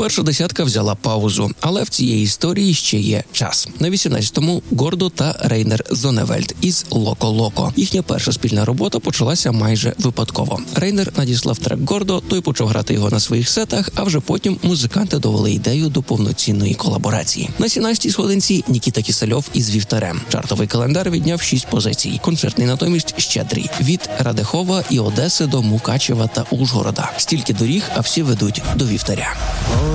Перша десятка взяла паузу, але в цієї історії ще є час. На 18-му Гордо та Рейнер Зонневельд із «Локо Локо». Їхня перша спільна робота почалася майже випадково. Рейнер надіслав трек Гордо, той почав грати його на своїх сетах, а вже потім музиканти довели ідею до повноцінної колаборації. На 17-й сходинці Нікіта Кісельов із «Вівтарем». Чартовий календар відняв 6 позицій. Концертний натомість щедрий. Від Радехова і Одеси до Мукачева та Ужгорода. Стільки доріг, а всі ведуть до «Вівтаря».